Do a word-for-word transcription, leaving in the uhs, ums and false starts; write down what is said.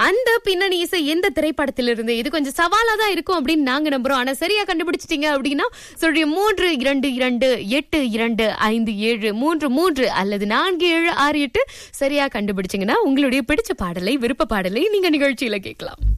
அந்த பின்னணி இசை எந்த திரைப்படத்திலிருந்து? இது கொஞ்சம் சவாலா தான் இருக்கும் அப்படின்னு நாங்க நம்புறோம். ஆனா சரியா கண்டுபிடிச்சிட்டீங்க அப்படின்னா சொல்றீங்க மூன்று இரண்டு இரண்டு எட்டு இரண்டு ஐந்து ஏழு மூன்று மூன்று அல்லது நான்கு ஏழு ஆறு எட்டு சரியா கண்டுபிடிச்சீங்கன்னா உங்களுடைய பிடிச்ச பாடலை, விருப்ப பாடலை நீங்க நிகழ்ச்சியில கேட்கலாம்.